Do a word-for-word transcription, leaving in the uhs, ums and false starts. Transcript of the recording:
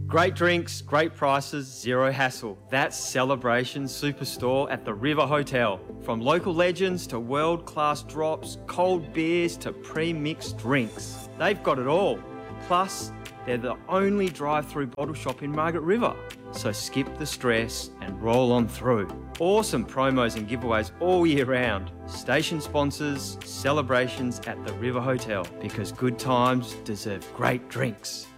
Great drinks, great prices, zero hassle. That's Celebration Superstore at the River Hotel. From local legends to world-class drops, cold beers to pre-mixed drinks. They've got it all. Plus, they're the only drive-through bottle shop in Margaret River. So skip the stress and roll on through. Awesome promos and giveaways all year round. Station sponsors, celebrations at the River Hotel, because good times deserve great drinks.